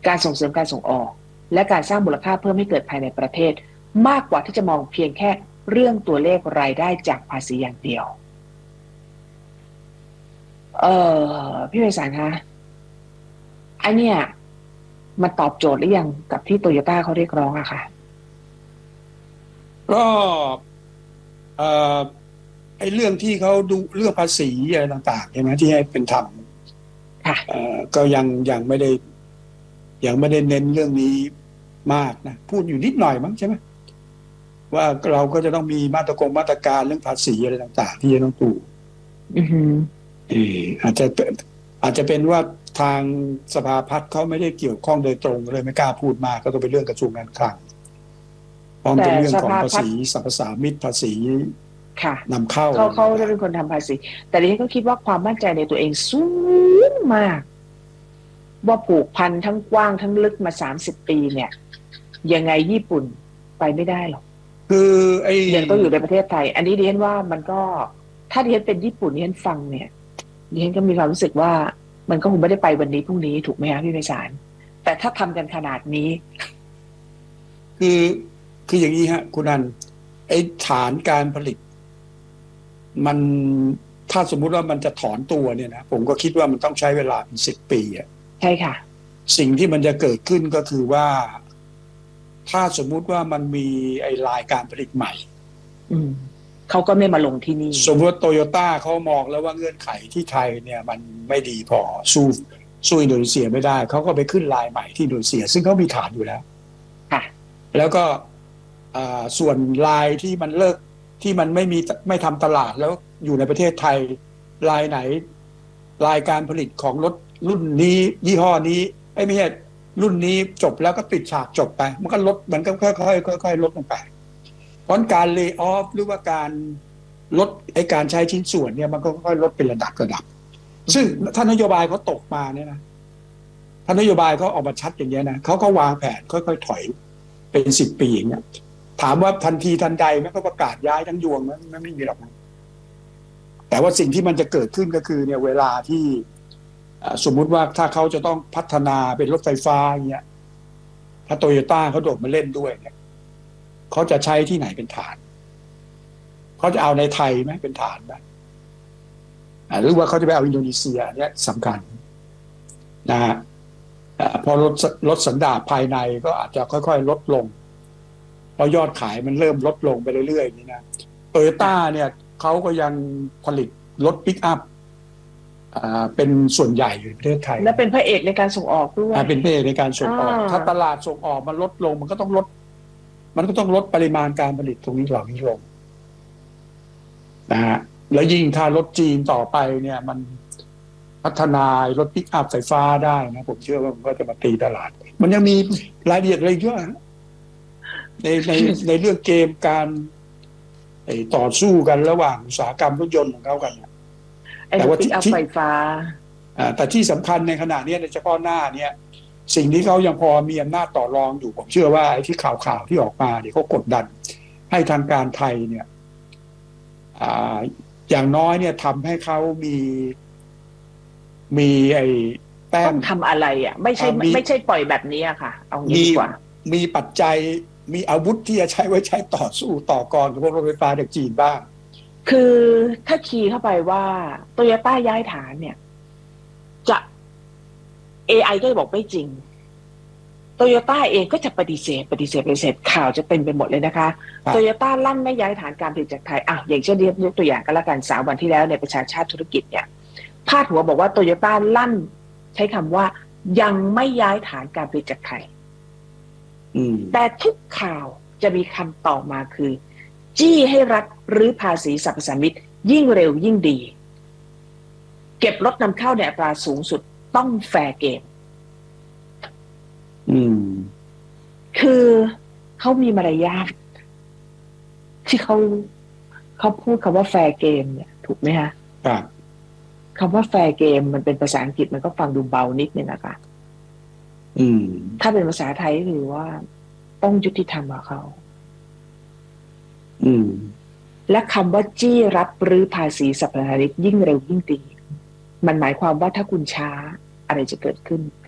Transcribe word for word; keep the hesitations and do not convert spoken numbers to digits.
การส่งเสริมการส่งออกและการสร้างมูลค่าเพิ่มให้เกิดภายในประเทศมากกว่าที่จะมองเพียงแค่เรื่องตัวเลขรายได้จากภาษีอย่างเดียวเออพี่ไพศาลคะไอเนี่ยมันตอบโจทย์หรือยังกับที่โตโยต้าเขาเรียกร้องอะค่ะก็เอ่อไอ้เรื่องที่เขาดูเรื่องภาษีอะไรต่างๆใช่ไหมที่ให้เป็นธรรมค่ะเอ่อก็ยังยังไม่ได้ยังไม่ได้เน้นเรื่องนี้มากนะพูดอยู่นิดหน่อยมั้งใช่ไหมว่าเราก็จะต้องมีมาตรกงมาตรการเรื่องภาษีอะไรต่างๆที่จะต้องดูอือฮึเอออาจจะอาจจะเป็นว่าทางสภาพัฒน์เขาไม่ได้เกี่ยวข้องโดยตรงเลยไม่กล้าพูดมากก็ต้องเป็นเรื่องกระทรวงการคลังเพราะเป็นเรื่องของภาษีสรรพสามิตภาษีค่ะนำเข้าเขาเขาจะเป็นคนทำภาษีแต่ดิฉันก็คิดว่าความมั่นใจในตัวเองสูงมากว่าผูกพันทั้งกว้างทั้งลึกมาสามสิบปีเนี่ยยังไงญี่ปุ่นไปไม่ได้หรอกคือไอ้ยังต้องอยู่ในประเทศไทยอันนี้ดิฉันว่ามันก็ถ้าดิฉันเป็นญี่ปุ่นดิฉันฟังเนี่ยดิฉันก็มีความรู้สึกว่ามันก็คงไม่ได้ไปวันนี้พรุ่งนี้ถูกไหมคะพี่ไพศาลแต่ถ้าทำกันขนาดนี้คือคืออย่างนี้ฮะคุณนันไอ้ฐานการผลิตมันถ้าสมมุติว่ามันจะถอนตัวเนี่ยนะผมก็คิดว่ามันต้องใช้เวลาเป็นสิบปีอ่ะใช่ค่ะสิ่งที่มันจะเกิดขึ้นก็คือว่าถ้าสมมุติว่ามันมีไอ้รายการผลิตใหม่อืมเขาก็ไม่มาลงที่นี่สมมติโตโยต้าเขามองแล้วว่าเงื่อนไขที่ไทยเนี่ยมันไม่ดีพอสู้สู้อินโดนีเซียไม่ได้เขาก็ไปขึ้นรายใหม่ที่อินโดนีเซียซึ่งเขามีฐานอยู่แล้วค่ะแล้วก็ส่วนรายที่มันเลิกที่มันไม่มีไม่ทำตลาดแล้วอยู่ในประเทศไทยรายไหนรายการผลิตของรถรุ่นนี้ยี่ห้อนี้ไม่ใช่รุ่นนี้จบแล้วก็ปิดฉากจบไปมันก็ลดมันก็ค่อยๆค่อยๆลดลงไปเพราะการเลย์ออฟหรือว่าการลดไอ้การใช้ชิ้นส่วนเนี่ยมันก็ค่อยๆลดเป็นระดับระดับซึ่งถ้านโยบายเขาตกมาเนี่ยนะถ้านโยบายเขาออกมาชัดอย่างเงี้ยนะเขาก็วางแผนค่อยๆถอยเป็นสิบปีอย่างเงี้ยถามว่าทันทีทันใดมันก็ประกาศย้ายทั้งยวงมันไม่มีหรอกนะแต่ว่าสิ่งที่มันจะเกิดขึ้นก็คือเนี่ยเวลาที่สมมุติว่าถ้าเขาจะต้องพัฒนาเป็นรถไฟฟ้าอย่างเงี้ยถ้าโตโยต้าเขาโดดมาเล่นด้วยเนี่ยเขาจะใช้ที่ไหนเป็นฐานเขาจะเอาในไทยไหมเป็นฐานไหมหรือว่าเขาจะไปเอาอินโดนีเซียเนี่ยสำคัญนะฮะพอลดลดสันดาปภายในก็อาจจะค่อยๆลดลงเพราะยอดขายมันเริ่มลดลงไปเรื่อยๆนี่นะโตโยต้าเนี่ยเขาก็ยังผลิตรถปิกอัพเป็นส่วนใหญ่อยู่ในประเทศไทยและเป็นพระเอกในการส่งออกด้วยเป็นพระเอกในการส่งออกถ้าตลาดส่งออกมันลดลงมันก็ต้องลดมันก็ต้องลดปริมาณการผลิตตรงนี้เหล่านี้ลงนะฮะแล้วยิ่งถ้ารถจีนต่อไปเนี่ยมันพัฒนารถปิกอัพไฟฟ้าได้นะผมเชื่อว่ามันก็จะมาตีตลาดมันยังมีรายละเอียดอะไรเยอะในในในเรื่องเกมการต่อสู้กันระหว่างอุตสาหกรรมรถยนต์ของเขากันแต่ว่าที่ไฟฟ้าแต่ที่สำคัญในขณะนี้ในเฉพาะหน้าเนี่ยสิ่งที่เขายังพอมีอำนาจต่อรองอยู่ผมเชื่อว่าไอ้ที่ข่าวๆที่ออกมาเนี่ยเขากดดันให้ทางการไทยเนี่ยอย่างน้อยเนี่ยทำให้เขามีมีไอ้แต้มต้องทำอะไรอ่ะไม่ใช่ไม่ใช่ปล่อยแบบนี้ค่ะเอางี้ดีกว่ามีปัจจัยมีอาวุธที่จะใช้ไว้ใช้ต่อสู้ต่อกรกับพวกรถไฟฟ้าจากจีนบ้างคือถ้าคีย์เข้าไปว่าโตโยต้าย้ายฐานเนี่ยจะ เอ ไอ ก็จะบอกไม่จริงโตโยต้าเองก็จะปฏิเสธปฏิเสธปฏิเสธข่าวจะเต็มไปหมดเลยนะคะโตโยต้าลั่นไม่ย้ายฐานการผลิตจากไทยอ่ะอย่างเช่นยกตัวอย่างกันละกันสามวันที่แล้วในประชาชาติธุรกิจเนี่ยพาดหัวบอกว่าโตโยต้าลั่นใช้คำว่ายังไม่ย้ายฐานการผลิตจากไทยแต่ทุกข่าวจะมีคำต่อมาคือจี้ให้รัฐหรือภาษีสรรพสามิตยิ่งเร็วยิ่งดีเก็บรถนำเข้าในอัตราสูงสุดต้องแฟร์เกมอืมคือเขามีมารยาทที่เขาเขาพูดคำว่าแฟร์เกมเนี่ยถูกไหมฮะครับคำว่าแฟร์เกมมันเป็นภาษาอังกฤษมันก็ฟังดูเบานิดนึงนะคะอืมถ้าเป็นภาษาไทยคือว่าต้องยุติธรรมกับเขาอืมและคำว่าจี้รับหรือภาษีสรรพสามิตยิ่งเร็วยิ่งดีมันหมายความว่าถ้าคุณช้าอะไรจะเกิดขึ้น